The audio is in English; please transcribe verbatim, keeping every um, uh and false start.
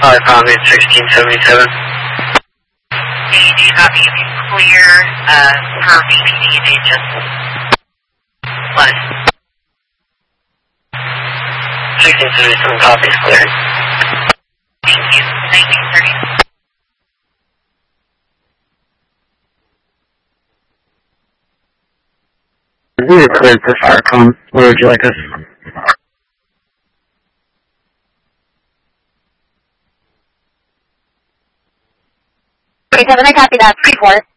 Five Palmate sixteen seventy-seven. D D copy, you can clear uh, per B P D and agent. One. sixteen seventy-seven copies cleared. Thank you. nineteen thirty. We are cleared for FireCom. Where would you like us? thirty-seven, I copy that. three four.